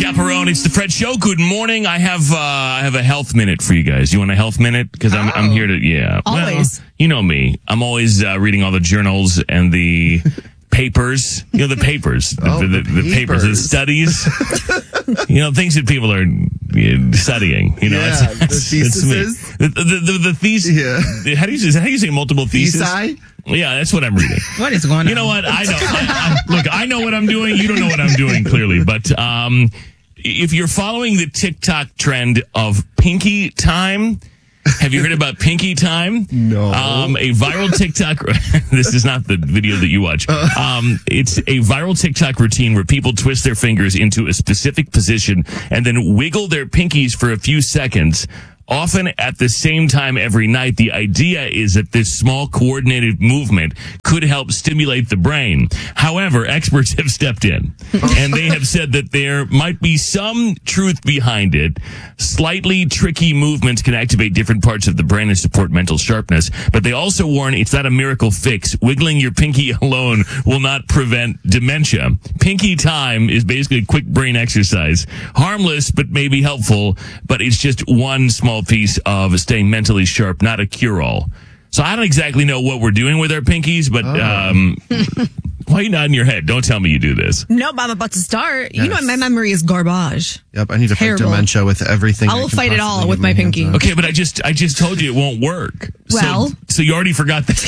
Chaperone, it's the Fred Show. Good morning. I have a health minute for you guys. You want a health minute? Because I'm here to, yeah. Always. Well, you know me. I'm always reading all the journals and the papers. You know, the papers. The papers, the studies. Things that people are studying. The theses. The thesis. Yeah. How do you say multiple theses? Thesi? Yeah, that's what I'm reading. What is going on? You know what? I know. Look, I know what I'm doing. You don't know what I'm doing, clearly. But if you're following the TikTok trend of Pinky Time, have you heard about Pinky Time? No. A viral TikTok. This is not the video that you watch. It's a viral TikTok routine where people twist their fingers into a specific position and then wiggle their pinkies for a few seconds, often at the same time every night. The idea is that this small coordinated movement could help stimulate the brain. However, experts have stepped in and they have said that there might be some truth behind it. Slightly tricky movements can activate different parts of the brain and support mental sharpness, but they also warn it's not a miracle fix. Wiggling your pinky alone will not prevent dementia. Pinky Time is basically a quick brain exercise. Harmless, but maybe helpful, but it's just one small piece of staying mentally sharp, not a cure-all. So I don't exactly know what we're doing with our pinkies, but why are you nodding your head? Don't tell me you do this. Nope, I'm about to start. Yes. You know, my memory is garbage. Yep, I need to fight Terrible. dementia with everything. I will fight it all with my pinky. Okay, but I just told you it won't work. Well. So you already forgot that.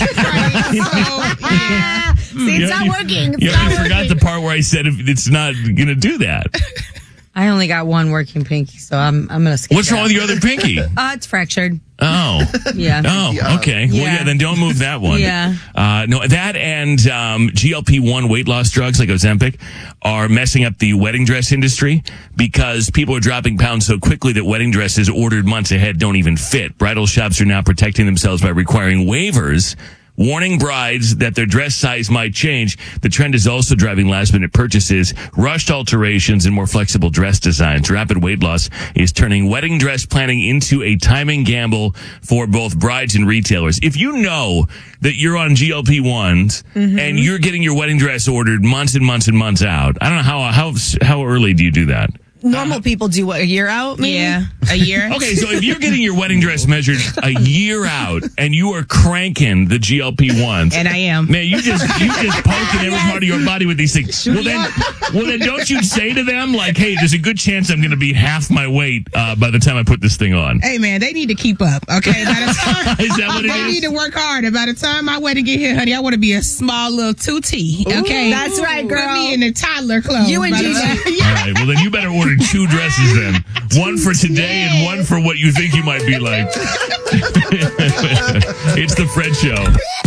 See, it's not working. You already forgot the part where I said it's not going to do that. I only got one working pinky, so I'm gonna skip. What's wrong with your other pinky? It's fractured. Oh. Yeah. Oh, okay. Well, yeah, then don't move that one. Yeah. No, that and GLP-1 weight loss drugs like Ozempic are messing up the wedding dress industry because people are dropping pounds so quickly that wedding dresses ordered months ahead don't even fit. Bridal shops are now protecting themselves by requiring waivers, warning brides that their dress size might change. The trend is also driving last-minute purchases, rushed alterations, and more flexible dress designs. Rapid weight loss is turning wedding dress planning into a timing gamble for both brides and retailers. If you know that you're on GLP-1s and you're getting your wedding dress ordered months and months and months out, I don't know how early do you do that? Normal people do what, a year out, maybe? Yeah, a year. Okay, so if you're getting your wedding dress measured a year out and you are cranking the GLP-1s, And I am. man, you just poking every part of your body with these things. Well then don't you say to them like, hey, there's a good chance I'm going to be half my weight by the time I put this thing on? Hey man, they need to keep up, okay? By the time Is that what it they is? need to work hard. And by the time my wedding get here, honey, I want to be a small little 2T, okay? That's right, girl. Put me in the toddler clothes. You and by the Gigi. time- All right, well then you better order 2 dresses then. One for today and one for what you think you might be like. It's the Fred Show.